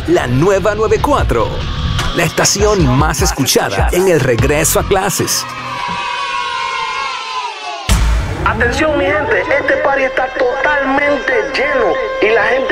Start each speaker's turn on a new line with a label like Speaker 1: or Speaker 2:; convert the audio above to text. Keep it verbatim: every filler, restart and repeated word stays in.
Speaker 1: la nueva noventa y cuatro, la estación más escuchada en el regreso a clases.
Speaker 2: Atención mi gente, este party está totalmente lleno y la gente